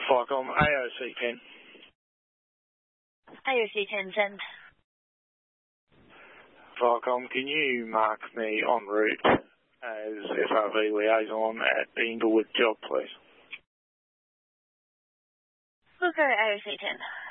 Flycom AOC 10. AOC 10, send. Flycom, can you mark me en route as FRV liaison at the Inglewood job, please? We'll go AOC 10.